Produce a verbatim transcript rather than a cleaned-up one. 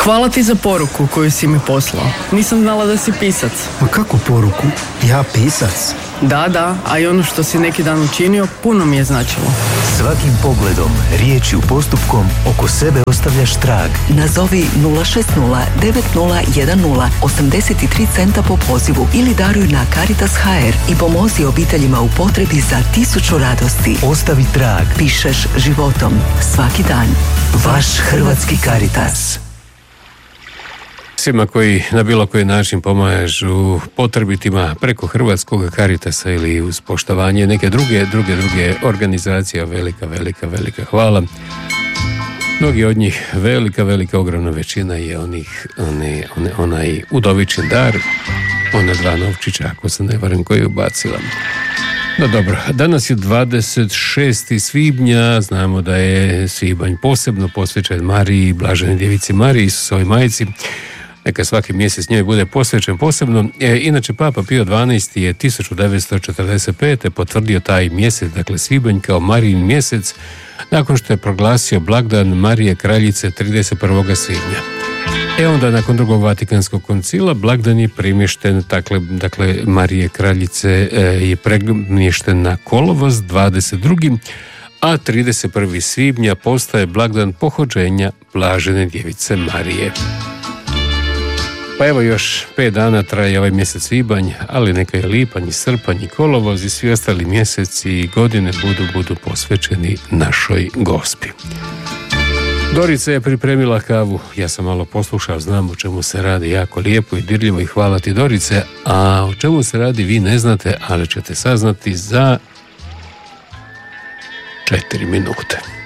Hvala ti za poruku koju si mi poslao. Nisam znala da si pisac. Ma kakvu poruku? Ja pisac? Da, da, a i ono što si neki dan učinio puno mi je značilo. Svakim pogledom, riječju, postupkom oko sebe ostavljaš trag. Nazovi nula šest nula devet nula jedan nula osamdeset tri centa po pozivu ili daruj na Caritas tačka ha er i pomozi obiteljima u potrebi za tisuću radosti. Ostavi trag. Pišeš životom svaki dan. Vaš Hrvatski Caritas. Svima koji na bilo koji način pomažu potrebitima preko Hrvatskog Caritasa ili uz poštovanje neke druge, druge, druge organizacije, velika, velika, velika hvala. Mnogi od njih, velika, velika, ogromna većina je onih, one, one, onaj udovičin dar, ona dva novčića, ako se ne varam, koji je ubacila. No dobro, danas je dvadeset šestog svibnja, znamo da je svibanj posebno posvećen Mariji, Blaženoj djevici Mariji, Isusovoj majci. Neka svaki mjesec njoj bude posvećen posebno. E, inače, Papa Pio dvanaesti je tisuću devetsto četrdeset pete potvrdio taj mjesec, dakle svibanj, kao Marijin mjesec, nakon što je proglasio blagdan Marije Kraljice trideset prvog svibnja. E onda, nakon drugog Vatikanskog koncila, blagdan je premješten, dakle, dakle Marije Kraljice e, je premješten na kolovoz dvadeset drugog a trideset prvog svibnja postaje blagdan pohođenja Blažene djevice Marije. Pa evo, još pet dana traje ovaj mjesec svibanj, ali neka je lipanj i srpanj i kolovoz i svi ostali mjeseci i godine budu, budu posvećeni našoj Gospi. Dorica je pripremila kavu, ja sam malo poslušao, znam o čemu se radi, jako lijepo i dirljivo i hvala ti, Dorice, a o čemu se radi vi ne znate, ali ćete saznati za četiri minute.